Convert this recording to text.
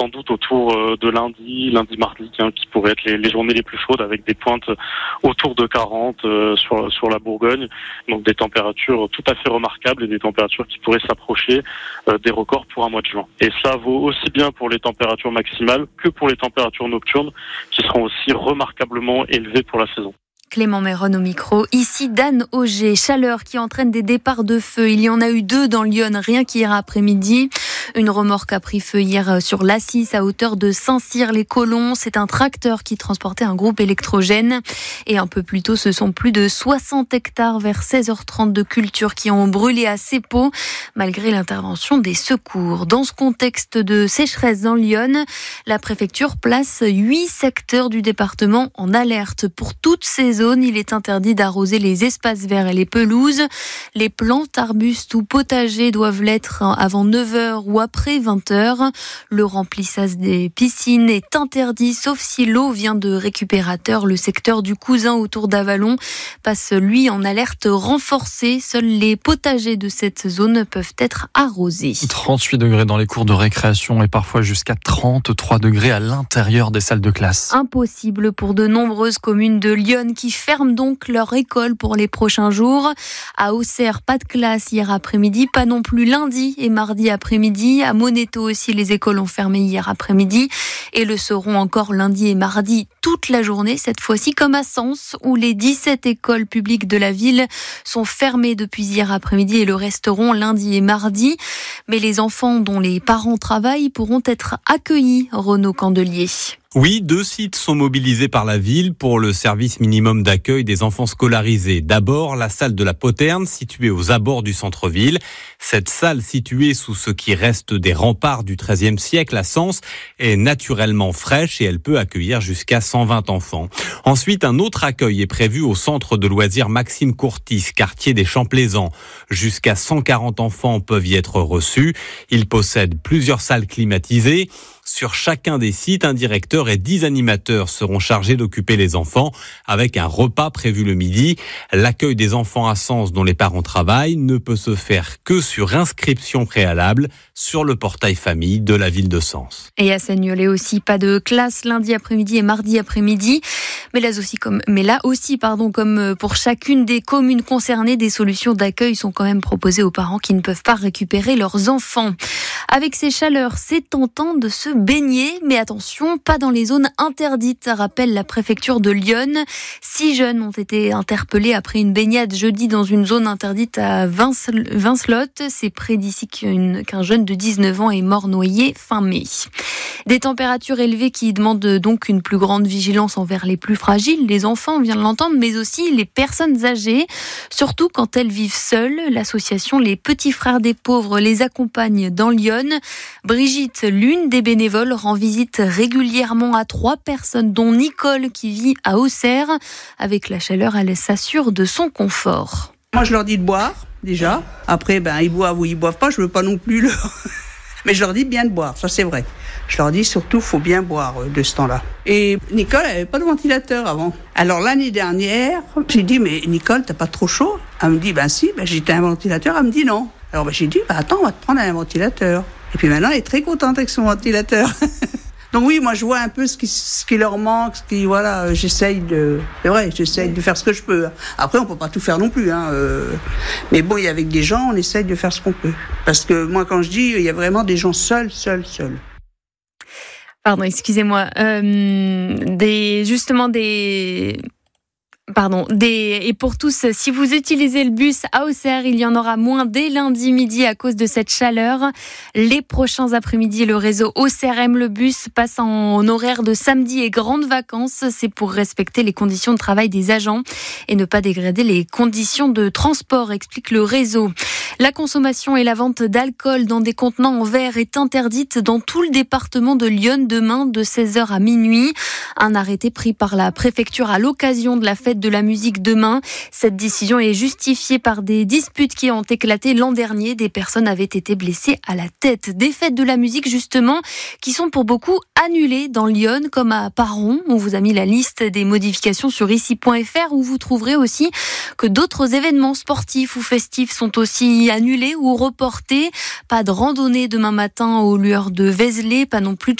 sans doute autour de lundi, mardi, qui pourraient être les journées les plus chaudes avec des pointes autour de 40 sur la Bourgogne. Donc des températures tout à fait remarquables et des températures qui pourraient s'approcher des records pour un mois de juin. Et ça vaut aussi bien pour les températures maximales que pour les températures nocturnes qui seront aussi remarquablement élevées pour la saison. Clément Méron au micro. Ici, Dan Auger. Chaleur qui entraîne des départs de feu. Il y en a eu 2 dans Lyon, rien qu'hier après-midi. Une remorque a pris feu hier sur l'A6 à hauteur de Saint-Cyr-les-Colons. C'est un tracteur qui transportait un groupe électrogène. Et un peu plus tôt, ce sont plus de 60 hectares vers 16h30 de culture qui ont brûlé à Seppo, malgré l'intervention des secours. Dans ce contexte de sécheresse dans Lyon, la préfecture place 8 secteurs du département en alerte. Pour toutes ces zones, il est interdit d'arroser les espaces verts et les pelouses. Les plantes, arbustes ou potagers doivent l'être avant 9h ou après 20h. Le remplissage des piscines est interdit, sauf si l'eau vient de récupérateurs. Le secteur du Cousin autour d'Avalon passe, lui, en alerte renforcée. Seuls les potagers de cette zone peuvent être arrosés. 38 degrés dans les cours de récréation et parfois jusqu'à 33 degrés à l'intérieur des salles de classe. Impossible pour de nombreuses communes de Lyon qui ferment donc leur école pour les prochains jours. À Auxerre, pas de classe hier après-midi, pas non plus lundi et mardi après-midi. À Monéto aussi, les écoles ont fermé hier après-midi et le seront encore lundi et mardi toute la journée, cette fois-ci comme à Sens, où les 17 écoles publiques de la ville sont fermées depuis hier après-midi et le resteront lundi et mardi. Mais les enfants dont les parents travaillent pourront être accueillis, Renaud Candelier. Oui, 2 sites sont mobilisés par la ville pour le service minimum d'accueil des enfants scolarisés. D'abord, la salle de la Poterne, située aux abords du centre-ville. Cette salle, située sous ce qui reste des remparts du XIIIe siècle à Sens, est naturellement fraîche et elle peut accueillir jusqu'à 120 enfants. Ensuite, un autre accueil est prévu au centre de loisirs Maxime Courtis, quartier des Champs-Plaisants. Jusqu'à 140 enfants peuvent y être reçus. Il possède plusieurs salles climatisées. Sur chacun des sites, un directeur et 10 animateurs seront chargés d'occuper les enfants avec un repas prévu le midi. L'accueil des enfants à Sens dont les parents travaillent ne peut se faire que sur inscription préalable sur le portail famille de la ville de Sens. Et à Seignelay aussi, pas de classe lundi après-midi et mardi après-midi. Mais là aussi, comme pour chacune des communes concernées, des solutions d'accueil sont quand même proposées aux parents qui ne peuvent pas récupérer leurs enfants. Avec ces chaleurs, c'est tentant de se baigner, mais attention, pas dans les zones interdites, rappelle la préfecture de Lyon. 6 jeunes ont été interpellés après une baignade jeudi dans une zone interdite à Vincelotte. C'est près d'ici qu'un jeune de 19 ans est mort noyé fin mai. Des températures élevées qui demandent donc une plus grande vigilance envers les plus fragiles, les enfants, on vient de l'entendre, mais aussi les personnes âgées, surtout quand elles vivent seules. L'association Les Petits Frères des Pauvres les accompagne dans Lyon. Brigitte, l'une des bénévoles, rend visite régulièrement à 3 personnes, dont Nicole qui vit à Auxerre. Avec la chaleur, elle s'assure de son confort. Moi, je leur dis de boire, déjà. Après, ils boivent ou ils boivent pas, je veux pas non plus Mais je leur dis bien de boire, ça c'est vrai. Je leur dis surtout, faut bien boire de ce temps-là. Et Nicole, elle avait pas de ventilateur avant. Alors l'année dernière, j'ai dit, mais Nicole, t'as pas trop chaud? Elle me dit, si, j'ai un ventilateur. Elle me dit non. Alors j'ai dit, attends, on va te prendre un ventilateur. Et puis maintenant, elle est très contente avec son ventilateur. Donc oui, moi je vois un peu ce qui leur manque, j'essaye de faire ce que je peux. Après, on peut pas tout faire non plus, Mais bon, avec des gens, on essaye de faire ce qu'on peut. Parce que moi, quand je dis, il y a vraiment des gens seuls. Pardon, excusez-moi. Et pour tous, si vous utilisez le bus à Auxerre, il y en aura moins dès lundi midi à cause de cette chaleur. Les prochains après-midi, le réseau Auxerre aime le bus passe en horaire de samedi et grandes vacances. C'est pour respecter les conditions de travail des agents et ne pas dégrader les conditions de transport, explique le réseau. La consommation et la vente d'alcool dans des contenants en verre est interdite dans tout le département de Lyon demain de 16h à minuit. Un arrêté pris par la préfecture à l'occasion de la fête de la musique demain. Cette décision est justifiée par des disputes qui ont éclaté l'an dernier. Des personnes avaient été blessées à la tête. Des fêtes de la musique justement qui sont pour beaucoup annulées dans Lyon comme à Paron. On vous a mis la liste des modifications sur ici.fr où vous trouverez aussi que d'autres événements sportifs ou festifs sont aussi annulés ou reportés. Pas de randonnée demain matin aux lueurs de Vézelay, pas non plus de